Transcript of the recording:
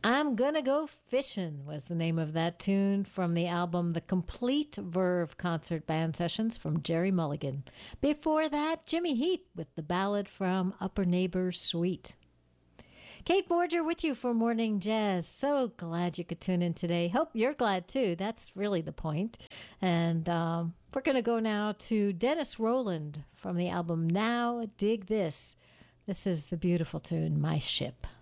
I'm Gonna Go Fishin' was the name of that tune from the album The Complete Verve Concert Band Sessions from Jerry Mulligan. Before that, Jimmy Heath with the ballad from Upper Neighbor Suite. Kate Borger with you for Morning Jazz. So glad you could tune in today. Hope you're glad too. That's really the point. And we're going to go now to Dennis Roland from the album Now Dig This. This is the beautiful tune, My Ship.